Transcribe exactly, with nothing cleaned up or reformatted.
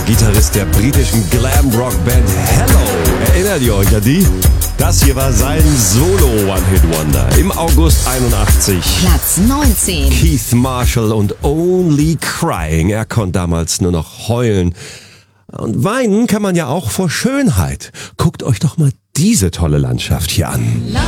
Gitarrist der britischen Glam-Rock-Band Hello. Erinnert ihr euch an die? Das hier war sein Solo-One-Hit-Wonder im August einundachtzig. Platz neunzehn. Keith Marshall und Only Crying. Er konnte damals nur noch heulen. Und weinen kann man ja auch vor Schönheit. Guckt euch doch mal diese tolle Landschaft hier an.